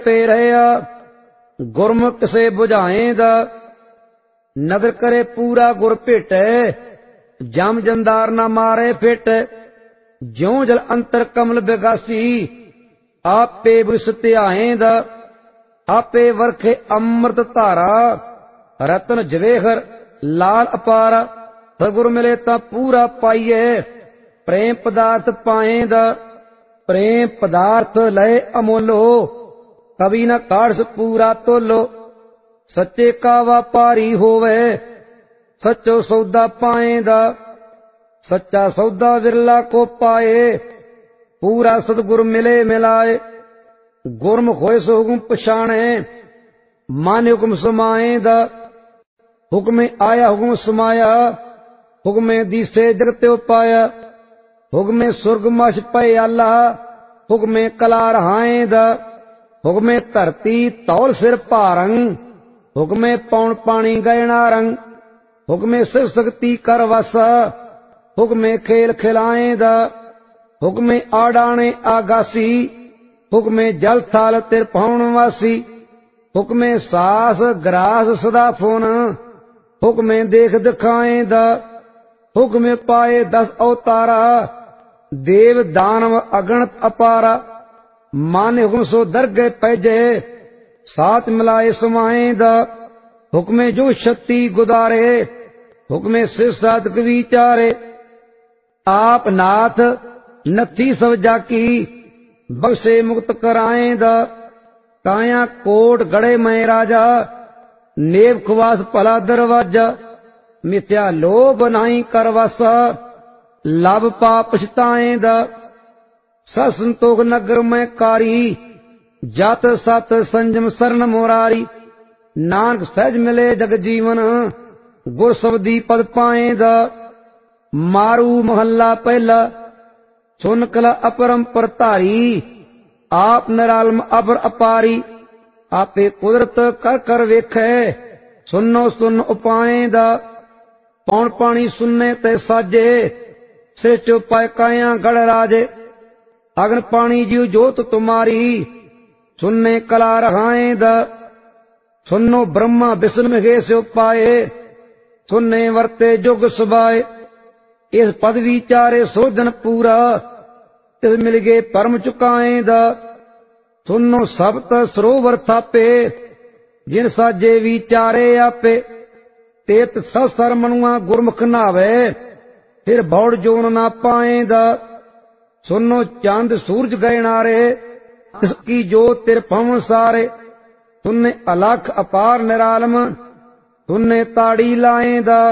पे रहया गुरमुख से बुझाएंदा। नदर करे पूरा गुर भेटै जम जंदार न मारे फिट। ज्यों जल अंतर कमल बिगासी आपे बुस ध्याएंदा। आपे वरखे अमृत धारा रतन जवेहर लाल अपारा। सगुर मिले ता पूरा पाइए प्रेम पदार्थ पाएंदा। प्रेम पदार्थ लय अमोलो कभी न काढ़ पूरा तोलो। सच्चे का व्यापारी होवे सच्चो सौदा पाएंदा। सच्चा सौदा विरला को पाए पूरा सतगुर मिले मिलाए। गुरमुख होए सो हुकुम पछाणे मान हुकुम समाएंदा। हुक्म आया हुकुम समाया हुक्म दीसे जगत्यो पाया। हुक्म सुर्ग मछ पए आला हुक्म कला रहाएंदा। हुक्म धरती तौल सिर भारंग हुक्म पौन पानी गए नारंग। हुक्म शिव शक्ति कर वसा हुक्म खेल खिलाएंदा। हुक्म आडाने आगासी हुक्म जल थाल तिर पाउन वासी। हुक्म सास ग्रास सदा फोन हुक्म देख दिखाएंदा। हुक्म पाए 10 अवतारा देव दानव अगणत अपारा। मान हुक्म सो दरगे पैजे साथ मिलाए समाएंदा। हुक्म जो शक्ति गुदारे हुक्म शिव साधक विचारे। आप नाथ नथी सब जाकी बख्शे मुक्त कराएंदा। काया कोट गड़े मैं राजा नेव खुवास भला दरवाजा। मिथ्या लोभ नाई करवासा लाभ पा पछताएंदा। सत संतोख नगर में कारी जात सत संजम सरन मोरारी। नानक सहज मिले जग जीवन गुर सबदी पद पाएंदा। मारू महला पहला सुन कला अपरंपर धारी। आप निरालम अबर अपारी आपे कुदरत कर कर वेखै सुनो सुन उपाएंदा। पौन पानी सुनने ते साजे सृष्ट उपाय काया गढ़ राजे। अग्न पानी जीव जोत तुम्हारी सुनने कला रहाएंदा। सुनो ब्रह्मा विष्णु महेश उपाए सुनने वर्ते जुग सुबाए। इस पद विचारे सोधन पूरा इस मिल गए परम चुकाएंदा। सुनो सप्त सरोवर थापे जिन साजे विचारे आपे। तेत सर मनुआ गुरमुख नावे फिर भौड़ जोन ना पाएंदा। सुनो चांद सूरज गए नारे इसकी जो तिर पवन सारे। सुनने अलख अपार निरालम सुनने ताड़ी लाएंदा।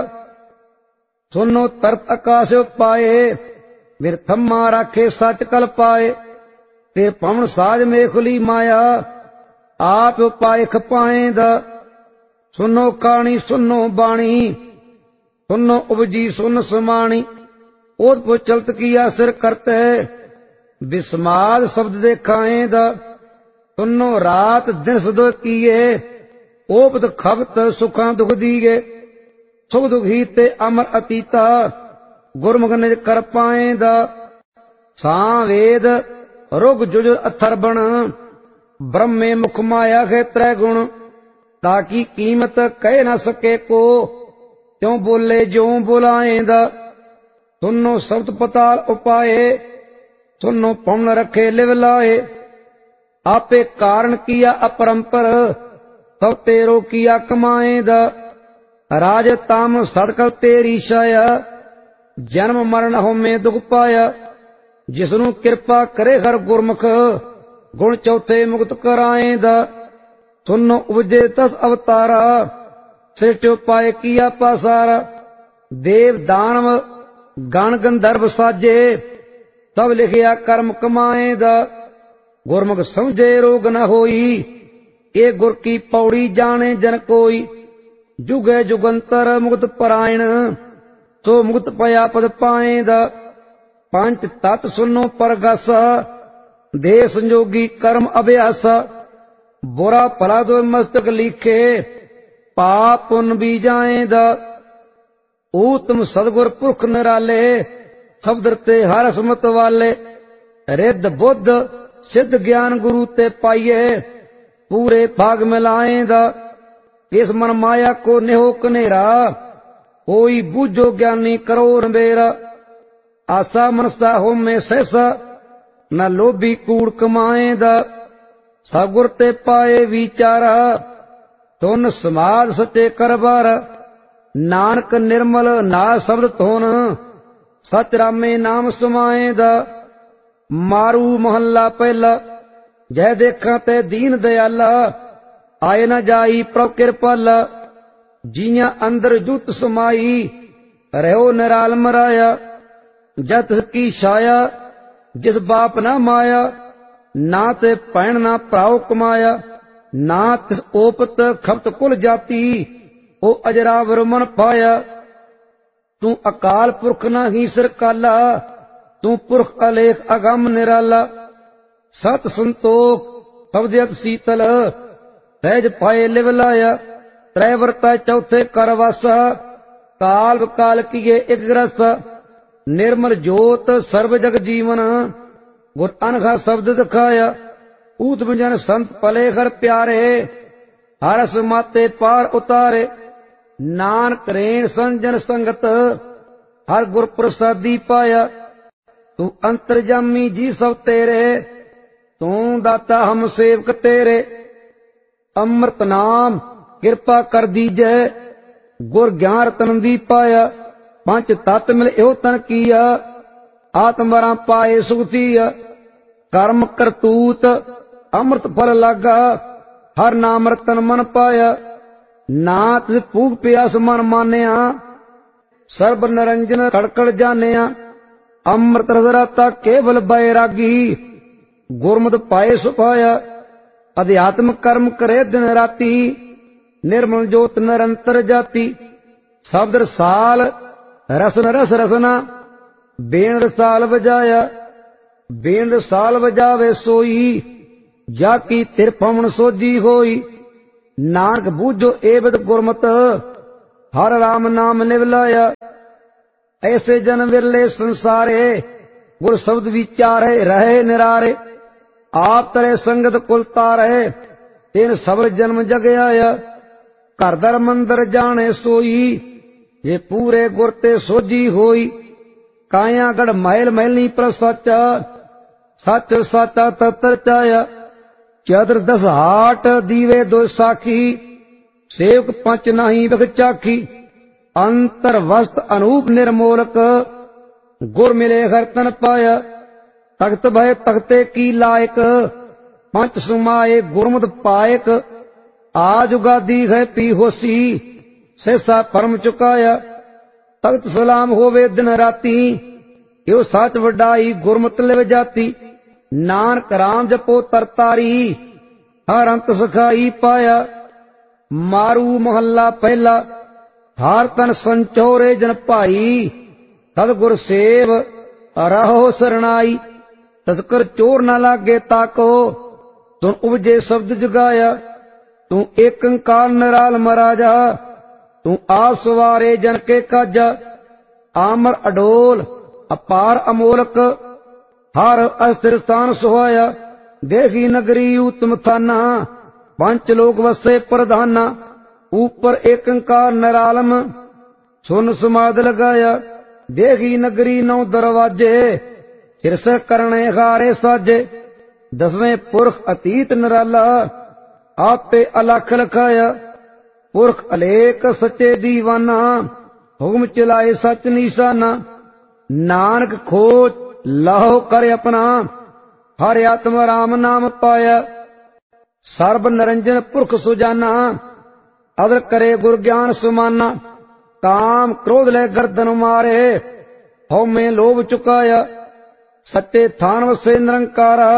सुनो तरत आकाश पाए फिर थम्मा राखे सच कल पाए। फिर पवन साज मेखली माया आप पाए खपाएंदा। सुनो कहानी सुनो बाणी सुनो उपजी सुन समाणी। ओत पो चलत किया सिर करते विस्माद शब्द देखाएंदा। सुनो रात दिन सदो किए ओपत खबत सुखा दुख दीगे। सुख दुख ही ते अमर अतीता गुरमुख निज कर पाएंदा। सांवेद रुग जुजुर अथर बण ब्रह्मे मुख माया है त्रै गुण। ताकि कीमत कह न सके को त्यों बोले जो बुलाएंदा। सुनो शब्द पताल उपाए सुनो पौन रखे लिव लाए। आपे कारण किया अपरंपर सब तेरो किया कमाएंदा। राज ताम सड़कल तेरी छाया जन्म मरण हो में दुख पाया। जिसनु कृपा करे हर गुरमुख गुण चौथे मुक्त कराएंदा। सुनो उपजे 10 अवतारा सृष्ट उपाय किया पासारा। देव दानव गण गंधर्व साजे सब लिखिया कर्म कमाएंदा। गुरमुख समझे रोग न होई ये गुर की पौड़ी जाने जन कोई। जुगे जुगंतर मुक्त परायण तो मुक्त पया पद पाएंदा। पंच तत् सुनो परगसा देह संजोगी कर्म अभ्यासा। बुरा भला दो मस्तक लिखे पाप पुन भी जाएंदा। ऊतम सदगुर पुरख निराले शब्द ते हर समत वाले। रिद्ध बुद्ध सिद्ध ज्ञान गुरु ते पाइये पूरे भाग मिलाएंदा। किस मन माया को नेहो कनेरा, कोई बूझो ज्ञानी करो रंबेरा। आसा मनसा हो में सहसा, न लोभी कूड़ कमाएंदा। सगुर ते पाए विचारा, तुन समाज सचे करबार। नानक निर्मल ना शब्द थोन, सच रामे नाम समाएंदा। मारू महला पहला, जय देखा ते दीन दयाला। आए न जाई प्रभ कृपाला, जिया अंदर जुत समाई। रहो निराल मराया, जत की छाया, जिस बाप ना माया। ना ते भैन ना भराओ कमाया, ना तिस ओपत खपत कुल जाती। ओ अजरावर मन पाया। तू अकाल पुरख ना ही सिर काला, तू पुरख अलेख अगम निराला। सत संतोख पवद्यत शीतल, सहज पाए लिव लाया। त्रै वर्ता चौथे कर वासा, काल काल किए एक रस। निर्मल जोत सर्व जग जीवन, गुर अनघा शब्द दिखाया। ऊत बिजन संत पले घर प्यारे, हरस माते पार उतारे। नानक रेण संजन संगत, हर गुर प्रसादी पाया। तू अंतर्जामी जी सब तेरे, तू दाता हम सेवक तेरे। अमृत नाम कृपा कर दीजै, गुर ज्ञान रतन दी पाया। पंच तत्त मिल एहो तन किया, आत्मरा पाए सुखतिया। कर्म करतूत अमृत फल लागा, हर नाम रतन मन पाया। नाथ भूख प्यास मन मानिया, सर्ब निरंजन कड़कड़ जानिया। अमृत रस रता केवल बैरागी, गुरमत पाए सुपाया। अध्यात्म कर्म करे दिन राती, निर्मल जोत निरंतर जाती। शब्द रसाल रसन रस रसना, बेन रसाल बजाया। बेन रसाल बजावे सोई, जाकी तिरफमण सोजी होई। नानक बूझो एवद गुरमत, हर राम नाम निवलाया। ऐसे जन विरले संसारे, गुर शब्द विचारे रहे निरारे। आप तरे संगत कुल तारे, तेन सबर जन्म जग आया। घर दर मंदर जाने सोई, जे पूरे गुर ते सोजी होई। काया गढ़ महल महलनी पर सचा, सच साचा ततर चाया। चतर दस हाट दीवे दो साखी, सेवक पंच नहीं बख चाखी। अंतर वस्त अनूप निर्मोलक, गुर मिले हर तन पाया। तख्त भय तख्ते की लायक, पंच सुमाए गुरमत पायक। आज उगादी है पी होसी, सहसा परम चुकाया। तख्त सलाम होवे दिन राती, यो सच वडाई गुरमत लिव जाती। नानक राम जपो तरतारी, हर अंत सखाई पाया। मारू महला पहला, हार तन संचोरे जन भाई। सतगुर सेव रहो सरणाई, तस्कर चोर न लागे ताको। तुम उपजे शब्द जगाया, तू एक अंकार निराल मराजा। तू आप सवारे जन के काजा, आमर अडोल अपार अमोलक। हर अस्थिर स्थान सुहाया, देखी नगरी उत्तम थाना। पंच लोक वसे प्रधाना, ऊपर एक अंकार निरालम। सुन समाद लगाया, देखी नगरी नौ दरवाजे। सिरसर करने हारे साजे, दसवें पुरख अतीत निराला। आपे अलख लखाया, पुरख अलेख सच्चे दीवाना। हुक्म चलाए सच निशाना, नानक खोज लाहो कर अपना। हर आत्मा राम नाम पाया, सर्ब निरंजन पुरख सुजाना। अदर करे गुर ज्ञान सुमाना, काम क्रोध ले गर्दन मारे। हौ में लोभ चुकाया, सच्चे थान वसे निरंकारा।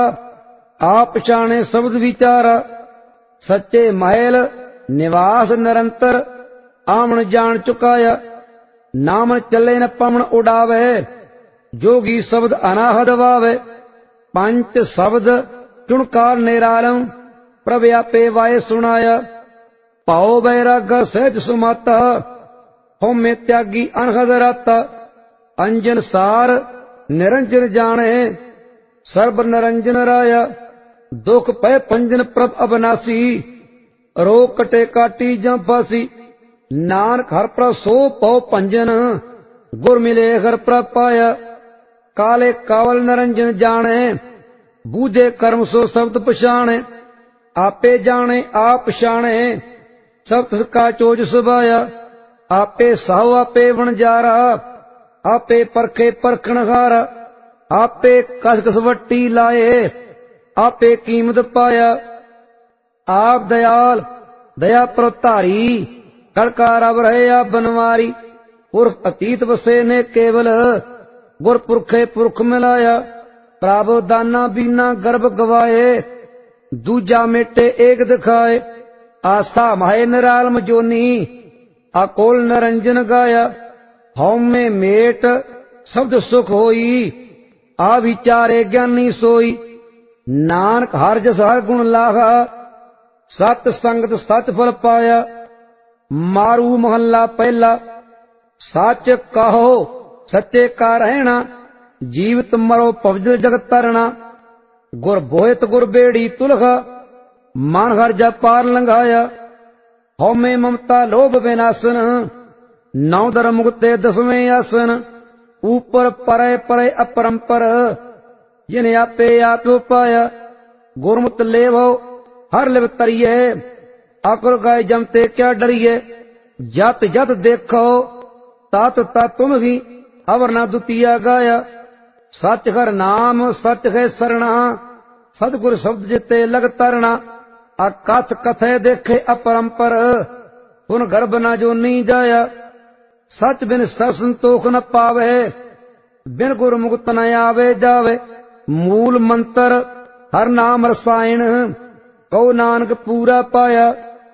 आप पछाणे शब्द विचारा, सच्चे महल निवास निरंतर। आमन जान चुकाया, नामन चले न पमन उड़ावे। जोगी शब्द अनाहद वावे, पंच शब्द चुणकार निरालम। प्रव्यापे वाय सुनाया, पाओ बैराग सहज सुमाता। हो में त्यागी अनहद राता, अंजन सार निरंजन जाने। सर्व निरंजन राया, दुख पै पंजन प्रभ अबनासी, रोग कटे काटी जां फासी। नानक हर प्रभ सो पौ पंजन, गुर मिले हर प्रभ पाया। काले कावल निरंजन जाने, बूझे कर्म सो शब्द पछाणे। आपे जाने आप पछाणे, शब्द का चोज सुभाया। आपे साहु आपे वणजारा, आपे परखे परखण हारा। आपे कस कस वट्टी लाए, आपे कीमत पाया। आप दयाल दया प्रतारी, कड़कार अब रहे आप बनवारी। पुरख अतीत बसे ने केवल, गुर पुरखे पुरख मिलाया। प्रावो दाना बीना गर्भ गवाए, दूजा मेटे एक दिखाए। आस्था माहे निरालम जोनी, अकोल निरंजन गाया। हौम में मेट शब्द सुख होई, आ विचारे ज्ञानी सोई। नानक हर जस हर गुण लागा, सत संगत सच फल पाया। मारू महला पहला, सच कहो सच्चे का रहना। जीवित मरो पवजल जगत तरना। गुर बोहित गुर बेड़ी तुलगा, मान हर जब पार लंघाया। हौमे ममता लोभ विनाशन, नौ दर मुक्ते दसवें आसन। ऊपर परे परे अपरंपर, जिन्हें आपे आप पाया। गुरमुत लेवो हर लिव तरिए, आकुल गाय जमते क्या डरिए। जत जत देखो तात तात तुम ही, अवर ना दुतिया गाया। सच हर नाम सच है सरना, सतगुर शब्द जिते लग तरना। अकथ कथे देखे अपरंपर, पुन गर्भ न जो नी जाया। सच बिन सर संतोख न पावे, बिन गुर मुक्त न आवे जावे। मूल मंत्र हर नाम रसायन, कहो नानक पूरा पाया।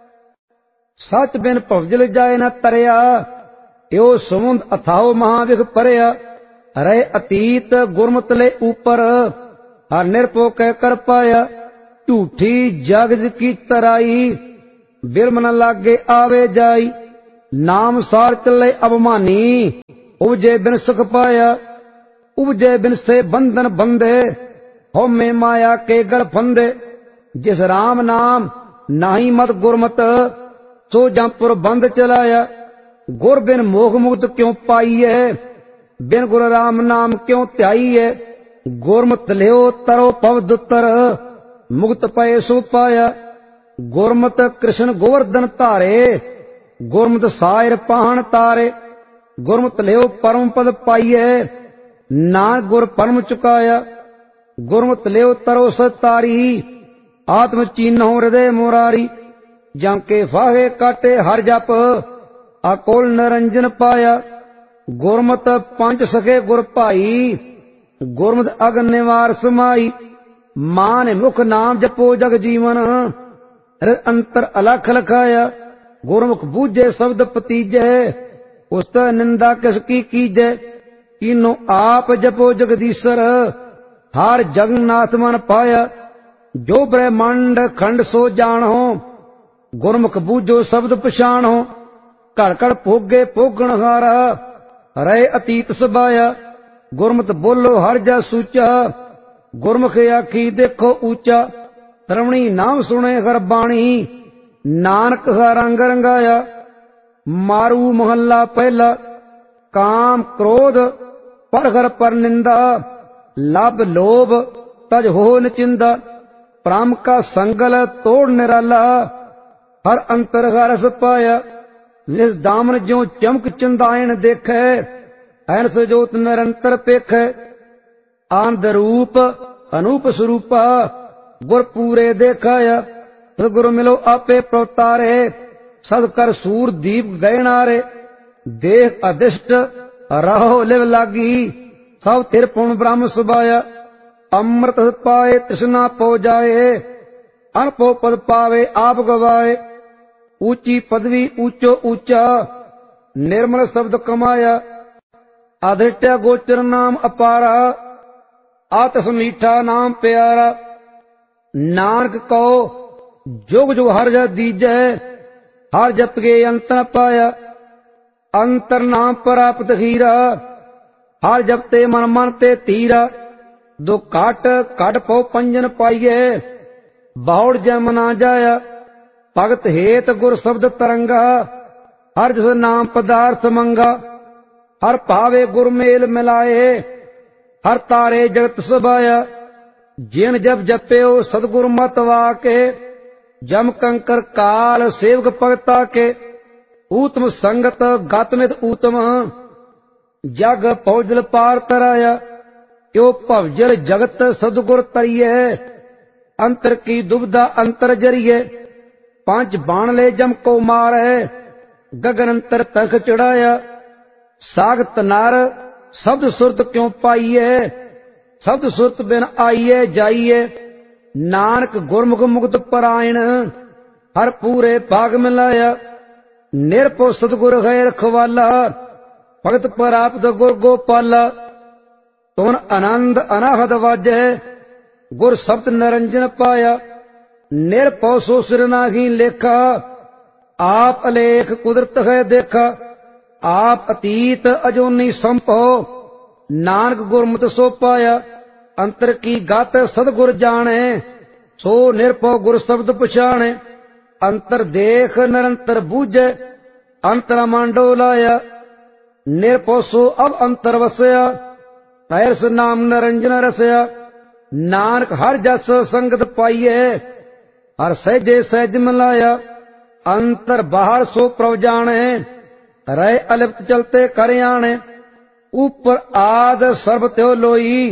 सच बिन भवजल जाए न तरया, यो समुंद अथाओ महाविख परया। रहे अतीत गुरमत ले ऊपर, हर निरपो कह कर पाया। झूठी जगज की तराई, बिरम न लागे आवे जाई। नाम सार चले अबमानी, उपजे बिन सुख पाया। उपजे बिन से बंधन बंधे, हो में माया के गढ़ फंदे। जिस राम नाम नाही मत गुरमत, सो जमपुर बंद चलाया। गुर बिन मोह मुक्त क्यों पाइए, बिन गुर राम नाम क्यों त्याइए। गुरमत लियो तरो पव दुतर, मुक्त पय सो पाया। गुरमत कृष्ण गोवर्धन धारे, गुरमत सायर पाहन तारे। गुरमत लियो परम पद पाइए, नानक गुर परम चुकाया। गुरमत लियो तरो सतारी, आत्म चीन्हो हृदय मुरारी। जाके फाहे काटे हर जप, अकोल निरंजन पाया। गुरमत पंच सखे गुर भाई, गुरमत अगन निवार समाई। मान मुख नाम जपो जग जीवन, अंतर अलख लखाया। गुरमुख बूझे शब्द पतीजै, उस्त निंदा किसकी कीजै। तीनों आप जपो जगदीश्वर, हार जगन्नाथ मन पाया। जो ब्रह्मांड खंड सो जानो, गुरमुख बूझो शब्द पछाणो। घड़ घड़ भोगे भोगण हारा, रहे अतीत सबाया। गुरमत बोलो हर जा सूचा, गुरमुख आखी देखो ऊंचा। रमणी नाम सुने हर बाणी, नानक हर रंग रंगाया। मारू महला पहला, काम क्रोध पर घर पर निंदा। लब लोभ तज हो निचिंदा। प्राम का संगल तोड़ निराला, हर अंतर हर रस पाया। निस दामन ज्यों चमक चंदायन देखे, ऐन से जोत निरंतर पेखे। आनंद रूप अनूप स्वरूपा, गुर पूरे देखाया। सदगुरु मिलो आपे प्रवतारे, सद कर सूर दीप गए नारे। देख अधिष्ट रहो लिव लागी, सब तिर पुण ब्रह्म सुभाया। अमृत पाए तृष्णा पो जाए, अनपो पद पावे आप गवाए। ऊंची पदवी ऊंचो ऊंचा, निर्मल शब्द कमाया। अधिष्ठा गोचर नाम अपारा, आतस मीठा नाम प्यारा। नानक को जुग जुग हर जा दीजै, हर जप के अंत न पाया। अंतर नाम प्राप्त हीरा, हर जप ते मन मन ते तीरा। दो काट काट पो पंजन पाइये, ਬਾਉੜ ਜਮ ਨਾ ਜਾਇਆ। ਭਗਤ ਹੇਤ ਗੁਰ ਸ਼ਬਦ ਤਰੰਗਾ, ਹਰ ਜਿਸ ਨਾਮ ਪਦਾਰਥ ਮੰਗਾ। ਹਰ ਭਾਵੇ ਗੁਰ ਮੇਲ ਮਿਲਾਏ, ਹਰ ਤਾਰੇ ਜਗਤ ਸਭਾਇਆ। ਜਿਨ ਜਪ ਜਪਿਓ ਸਤਿਗੁਰ ਮਤ ਵਾਕੇ, ਜਮ ਕੰਕਰ ਕਾਲ ਸੇਵਕ ਭਗਤਾ ਕੇ। ਊਤਮ ਸੰਗਤ ਗਤ ਨਿਤ ਊਤਮ, ਜਗ ਪਉਜਲ ਪਾਰ ਤਰਾਇਆ। ਇਉ ਭਵਜਲ ਜਗਤ ਸਤਿਗੁਰ ਤਰੀਏ, ਅੰਤਰ ਕੀ ਦੁਬਦਾ ਅੰਤਰ ਜਰੀਏ। ਪੰਜ ਬਾਣ ਲੈ ਜਮ ਕੋ ਮਾਰੇ, ਗਗਨ ਅੰਤਰ ਤਖ ਚੜਾਇਆ। ਸਾਗਤ ਨਰ ਸ਼ਬਦ ਸੁਰਤ ਕਿਉ ਪਾਈਏ, ਸ਼ਬਦ ਸੁਰਤ ਬਿਨ ਆਈਏ ਜਾਈਏ। ਨਾਨਕ ਗੁਰਮੁਖ ਮੁਕਤ ਪਰਾਇਣ, ਹਰ ਪੂਰੇ ਭਾਗ ਮਿਲਾਇਆ। ਨਿਰਭਉ ਸਤਿਗੁਰ ਹੈ ਰਖਵਾਲਾ, ਭਗਤ ਪ੍ਰਾਪਤ ਗੁਰ ਗੋਪਾਲਾ। ਤੁਨ ਆਨੰਦ ਅਨਾਹਦ ਵਾਜੈ, ਗੁਰ ਸ਼ਬਦ ਨਿਰੰਜਨ ਪਾਇਆ। ਨਿਰਭਉ ਸੋ ਸਿਰ ਨਾਹੀ ਲੇਖਾ, ਆਪ ਅਲੇਖ ਕੁਦਰਤ ਹੈ ਦੇਖਾ। ਆਪ ਅਤੀਤ ਅਜੂਨੀ ਸੰਭਉ, ਨਾਨਕ ਗੁਰਮਤਿ ਸੋ ਪਾਇਆ। ਅੰਤਰ ਕੀ ਗਤ ਸਤਿਗੁਰ ਜਾਣੈ, ਸੋ ਨਿਰਭਉ ਗੁਰ ਸ਼ਬਦ ਪਛਾਣੈ। ਅੰਤਰ ਦੇਖ ਨਿਰੰਤਰ ਬੂਝੈ, ਅੰਤਰ ਮਾਂਡੋ ਲਾਇਆ। ਨਿਰਭਉ ਸੋ ਅਬ ਅੰਤਰ ਵਸਿਆ, ਐਸ ਨਾਮ ਨਿਰੰਜਨ ਰਸਿਆ। ਨਾਨਕ ਹਰ ਜਸ ਸੰਗਤ ਪਾਈਏ, ਹਰ ਸਹਿਜੇ ਸਹਿਜ ਮਿਲਾਇਆ। ਅੰਤਰ ਬਾਹਰ ਸੋ ਪ੍ਰਭ ਜਾਣੈ, ਰਹਿ ਅਲਿਪਤ ਚਲਤੇ ਕਰ ਆਣੈ। ਉਪਰ ਆਦ ਸਰਬ ਤਿਉ ਲੋਈ,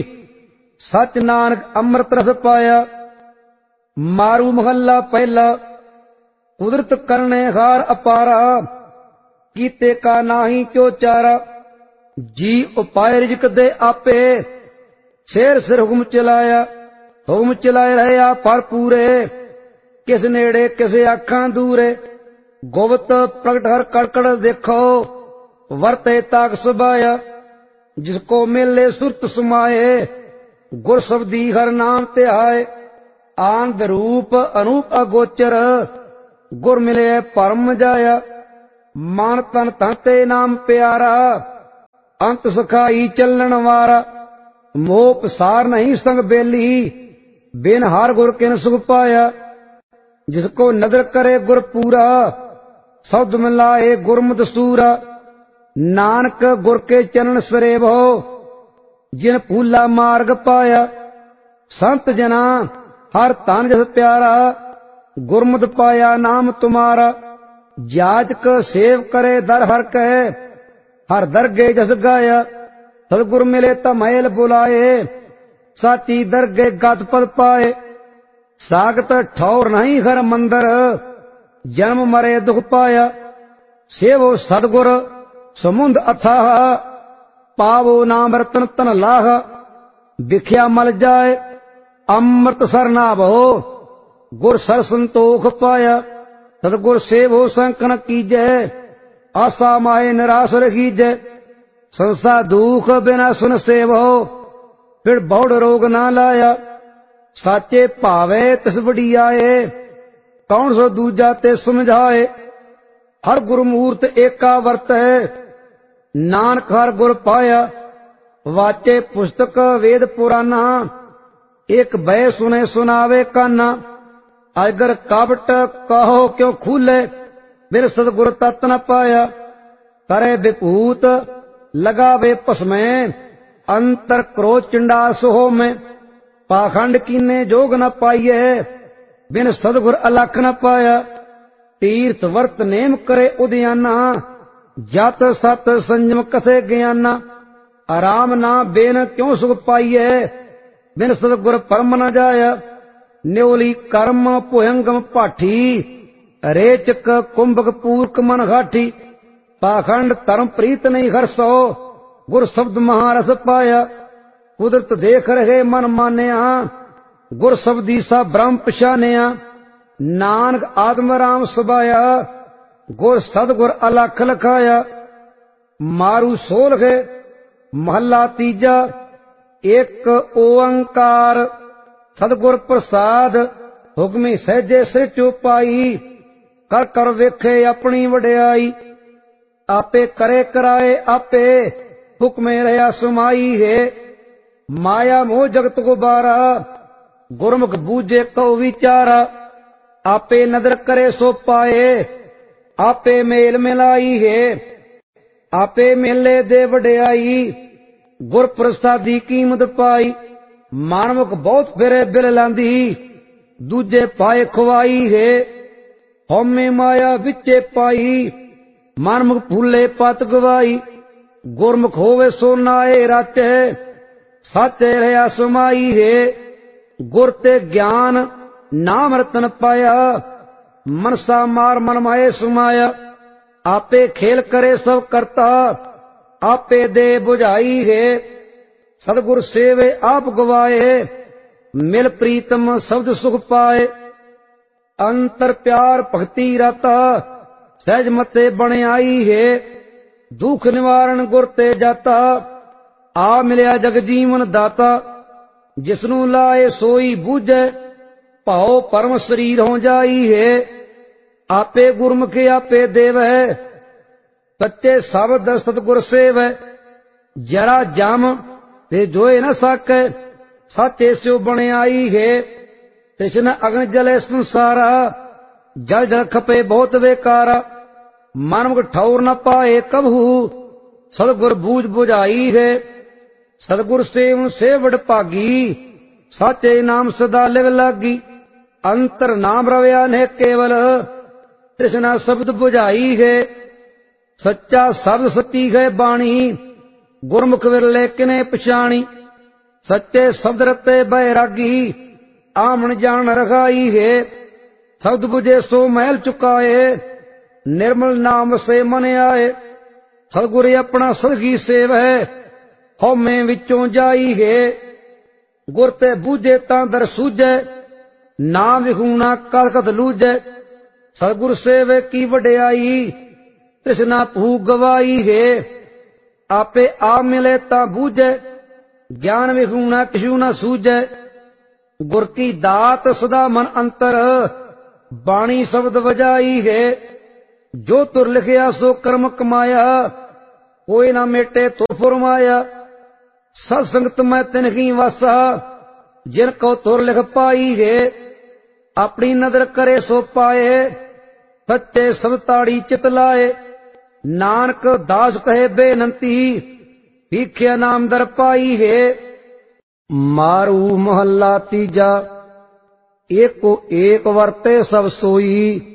ਸਚ ਨਾਨਕ ਅੰਮ੍ਰਿਤ ਰਸ ਪਾਇਆ। ਮਾਰੂ ਮਹੱਲਾ ਪਹਿਲਾ। ਕੁਦਰਤ ਕਰਨੇ ਹਾਰ ਅਪਾਰਾ, ਕੀਤੇ ਕਾ ਨਾਹੀ ਕਿਉ ਚਾਰਾ। ਜੀ ਉਪਾਇ ਰਿਜਕ ਦੇ ਆਪੇ, ਛੇਰ ਸਿਰ ਹੁਕਮ ਚਲਾਇਆ। ਹੁਕਮ ਚਲਾਏ ਰਹਿਆ ਪਰ ਪੂਰੇ, ਕਿਸ ਨੇੜੇ ਕਿਸੇ ਆਖਾਂ ਦੂਰੇ। ਗੁਪਤ ਪ੍ਰਗਟ ਹਰ ਕੜਕੜ ਦੇਖੋ, ਵਰਤੇ ਤਾਕ ਸੁਭਾਇਆ। ਜਿਸ ਕੋ ਮਿਲੇ ਸੁਰਤ ਸਮਾਏ, ਗੁਰ ਸ਼ਬਦੀ ਹਰ ਨਾਮ ਧਿਆਏ। ਆਨੰਦ ਰੂਪ ਅਨੂਪ ਅਗੋਚਰ, ਗੁਰ ਮਿਲੇ ਪਰਮ ਜਾਇਆ। ਮਨ ਤਨ ਧਨ ਤੇ ਨਾਮ ਪਿਆਰਾ, ਅੰਤ ਸਖਾਈ ਚੱਲਣ ਵਾਰਾ। ਮੋਹ ਪਸਾਰ ਨਹੀਂ ਸੰਗ ਬੇਲੀ, ਬਿਨ ਹਰ ਗੁਰ ਕਿਨ ਸੁਖ ਪਾਇਆ। ਜਿਸ ਕੋ ਨਦਰ ਕਰੇ ਗੁਰ ਪੂਰਾ, ਸ਼ਬਦ ਮਿਲਾਏ ਗੁਰਮਤਿ ਸੂਰਾ। ਨਾਨਕ ਗੁਰ ਕੇ ਚਰਨ ਸਰੇਵੋ, ਜਿਨ ਭੂਲਾ ਮਾਰਗ ਪਾਇਆ। ਸੰਤ ਜਨਾ ਹਰ ਧਨ ਜਸ ਪਿਆਰਾ, ਗੁਰਮਤਿ ਪਾਇਆ ਨਾਮ ਤੁਮਾਰਾ। ਜਾਚਕ ਸੇਵ ਕਰੇ ਦਰ ਹਰ ਕਹੇ, ਹਰ ਦਰਗੇ ਜਸ ਗਾਇਆ। ਸਤਿਗੁਰ ਮਿਲੇ ਤਾਂ ਮਹਿਲ ਬੁਲਾਏ, ਸਾਚੀ ਦਰਗੇ ਗਤ ਪਦ ਪਾਏ। ਸਾਗਤ ਠੌਰ ਨਹੀਂ ਹਰ ਮੰਦਰ, ਜਨਮ ਮਰੇ ਦੁਖ ਪਾਇਆ। ਸੇਵੋ ਸਤਿਗੁਰ ਸਮੁੰਦ ਅਥਾਹ, ਪਾਵੋ ਨਾਮ ਰਤਨ ਤਨ ਲਾਹ। ਵਿਖਿਆ ਮਲ ਜਾਏ ਅੰਮ੍ਰਿਤ ਸਰਨਾਭੋ, ਗੁਰ ਸਰ ਸੰਤੋਖ ਪਾਇਆ। ਸਤਿਗੁਰ ਸੇਵੋ ਸੰਕਨ ਕੀਜੈ, ਆਸਾ ਮਾਏ ਨਿਰਾਸ ਰਖੀਜੈ। ਸੰਸਾ ਦੁਖ ਬਿਨਾ ਸੁਨ ਸੇਵੋ, ਫਿਰ ਬੌੜ ਰੋਗ ਨਾ ਲਾਇਆ। ਸਾਚੇ ਭਾਵੇ ਤਿਸ ਵਡਿਆਏ, ਕੌਣ ਸੋ ਦੂਜਾ ਤੇ ਸਮਝਾਏ। ਹਰ ਗੁਰਮੂਰਤ ਏਕਾ ਵਰਤੈ, ਨਾਨਕ ਹਰ ਗੁਰ ਪਾਇਆ। ਵਾਚੇ ਪੁਸਤਕ ਵੇਦ ਪੁਰਾਨਾ, ਇੱਕ ਬੈ ਸੁਨੇ ਸੁਨਾਵੇ ਕਾਨਾ। ਅਗਰ ਕਬਟ ਕਹੋ ਕਿਉ ਖੂਲੇ, ਬਿਨ ਸਤਿਗੁਰ ਤਤ ਨ ਪਾਇਆ। ਕਰੇ ਵਿਭੂਤ ਲਗਾਵੇ ਭਸਮੈ, ਅੰਤਰ ਕ੍ਰੋਧ ਚੰਡਾਲ ਸੋ ਮੈਂ। ਪਾਖੰਡ ਕੀਨੇ ਜੋਗ ਨ ਪਾਈਏ, ਬਿਨ ਸਤਿਗੁਰ ਅਲਖ ਨ ਪਾਇਆ। ਤੀਰਥ ਵਰਤ ਨੇਮ ਕਰੇ ਉਦਿਆਨਾ, ਜਤ ਸਤ ਸੰਜਮ ਕਥੇ ਗਿਆਨਾ। ਆਰਾਮ ਨਾ ਬੇਨ ਕਿਉ ਸੁਖ ਪਾਈਏ, ਬਿਨ ਸਤਿਗੁਰ ਪਰਮ ਨ ਜਾਇਆ। ਨਿਉਲੀ ਕਰਮ ਭੁਯੰਗਮ ਭਾਠੀ, ਰੇਚਕ ਕੁੰਭਕ ਪੂਰਕ ਮਨ ਘਾਠੀ। ਪਾਖੰਡ ਧਰਮ ਪ੍ਰੀਤ ਨਹੀਂ ਹਰਸੋ, ਗੁਰ ਸ਼ਬਦ ਮਹਾਰਸ ਪਾਇਆ। ਕੁਦਰਤ ਦੇਖ ਰਹੇ ਮਨ ਮਾਨਿਆ, ਗੁਰ ਸ਼ਬਦੀ ਸਾ ਬ੍ਰਹਮ ਪਛਾਨਿਆ। ਨਾਨਕ ਆਤਮ ਰਾਮ ਸਬਾਇਆ, ਗੁਰ ਸਤਿਗੁਰ ਅਲਖ ਲਖਾਇਆ। ਮਾਰੂ ਸੋਲਗੇ ਮਹੱਲਾ ਤੀਜਾ। ਇੱਕ ਓੰਕਾਰ ਸਤਿਗੁਰ ਪ੍ਰਸਾਦ, ਹੁਕਮੀ ਸਹਿਜੇ ਸਿਰ ਚੁਪਾਈ। ਕਰ ਕਰ ਵੇਖੇ ਆਪਣੀ ਵਡਿਆਈ, ਆਪੇ ਕਰੇ ਕਰਾਏ ਆਪੇ। ਹੁਕਮੇ ਰਹਾ ਸੁਮਾਈ ਹੈ, ਮਾਇਆ ਮੋਹ ਜਗਤ ਗੁਬਾਰਾ। गुरमुख बूझे कहो विचारा, आपे नदर करे सो पाए, आपे मेल मिलाई है, आपे मेले दे वड्याई, गुर प्रसादी कीमत पाई। मानवक बहुत फिरे बिल लांदी, दूजे पाए खुवाई है, हौमे माया विचे पाई, मानमुख फूले पत गवाई। गुरमुख होवे सो नाए राचे, साचे रहा समाई है, गुर ते ज्ञान नाम रतन पाया, मनसा मार मन माए समाया। आपे खेल करे सब करता, आपे दे बुझाई है, सतगुर सेवे आप गवाए, मिल प्रीतम शब्द सुख पाए। अंतर प्यार भक्ति रता, सहज मते बने आई है, दुख निवारण गुर ते जाता, आ मिलिया जग जीवन दाता। जिसनू लाए सोई बूझे, भाओ परम शरीर हो जाई है, आपे गुरमुख आपे देव है, सच्चे शब्द सतगुर सेव है। जरा जम ते जोए न सके, साचे स्यो बने आई है, कृष्ण अग्न जले संसारा, जल जल खपे बहुत बेकारा। मानव ठौर न पाए कबहू, सतगुर बूझ बुझाई है, सतगुर सेवन से वड भागी, साचे नाम सदा लिव लागी। अंतर नाम रव्या ने केवल, कृष्णा शब्द बुझाई है, सच्चा शब्द सच्ची है बाणी, गुरमुख विरले किने पछाणी। सच्चे शब्द रते बैरागी, आमन जान रखाई है, शब्द बुझे सो महल चुकाए, निर्मल नाम से मन आए। सतगुर अपना सदगी सेव है, हौमे विचों जाई है, गुर ते बूझे तां दर सूझे, नाम विखूना कलकत लूझे। सतगुर सेवे की वड्याई, कृष्णा भू गवाई है, आपे आ मिले तां बूझे, ज्ञान विखूना किशु न सूझे। गुर की दात सदा मन अंतर, बाणी शब्द बजाई है, जो तुर लिखिया सो कर्म कमाया, कोई ना मेटे तो फुरमाया। सत्संगत में तिनकी वासा, जिनको तुर लिख पाई है, अपनी नदर करे सो पाए, सच्चे सब ताड़ी चित लाए। नानक दास कहे बेनंती, भीख्या नाम दर पाई है। मारू मोहल्ला तीजा, एको एक वर्ते सब सोई,